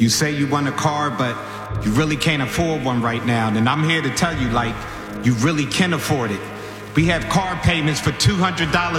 you say you want a car, but you really can't afford one right now. And I'm here to tell you, like, you really can afford it. We have car payments for $200